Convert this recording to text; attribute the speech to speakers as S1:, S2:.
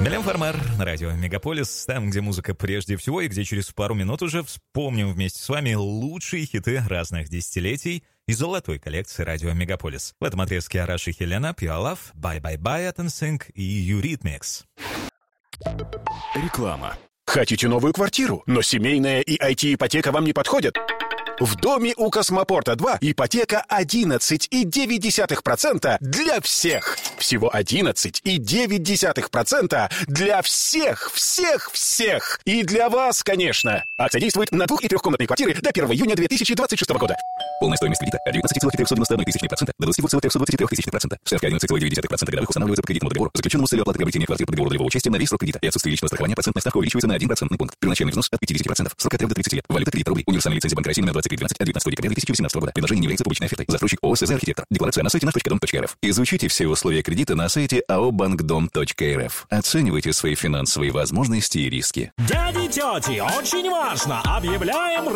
S1: Милен Фармер на радио Мегаполис, там, где музыка прежде всего, и где через пару минут уже вспомним вместе с вами лучшие хиты разных десятилетий из золотой коллекции радио Мегаполис. В этом отрезке Араш и Хелена, Pure Love, Bye Bye Bye от NSYNC и Eurythmics.
S2: Реклама. Хотите новую квартиру, но семейная и IT-ипотека вам не подходят? В доме у Космопорта 2 ипотека 11,9% для всех. Всего 11,9% для всех. И для вас, конечно. Акция действует на 2- и 3-комнатные квартиры до 1 июня 2026 года. Полная стоимость кредита от 19,391% до 22,333%. Ставка 11,9% годовых устанавливается по кредитному договору, заключенному с целью оплаты приобретения квартир по договору долевого участия на весь срок кредита. И отсутствие личного страхования процентная ставка увеличивается на 1 процентный пункт. Первоначальный взнос от 50%. Срок от 3 до 30 лет. Валюта кредит рублей. Универсальная лицензия Банка России номер 2312 от 19 декабря 2018 года. Предложение не является публичной офертой. Застройщик ООО «СЗ Архитектор». Декларация на сайте наш.дом.рф. Изучите все условия кредита на сайте aobankdom.rf. Оценивайте свои финансовые возможности и риски.
S3: Дяди, тети, очень важно! Объявляем